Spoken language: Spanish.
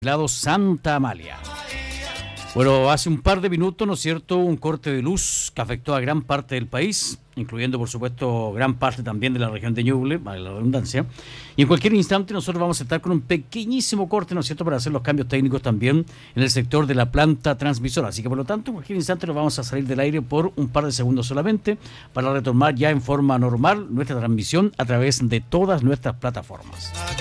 lado Santa Amalia. Bueno, hace un par de minutos, ¿no es cierto?, un corte de luz que afectó a gran parte del país, incluyendo, por supuesto, gran parte también de la región de Ñuble, vale la redundancia. Y en cualquier instante nosotros vamos a estar con un pequeñísimo corte, ¿no es cierto?, para hacer los cambios técnicos también en el sector de la planta transmisora. Así que, por lo tanto, en cualquier instante nos vamos a salir del aire por un par de segundos solamente para retomar ya en forma normal nuestra transmisión a través de todas nuestras plataformas.